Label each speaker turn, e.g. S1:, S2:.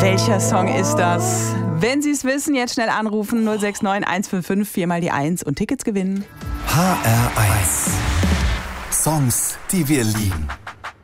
S1: Welcher Song ist das? Wenn Sie es wissen, jetzt schnell anrufen 069 155 4 mal die 1 und Tickets gewinnen.
S2: HR1 Songs, die wir lieben.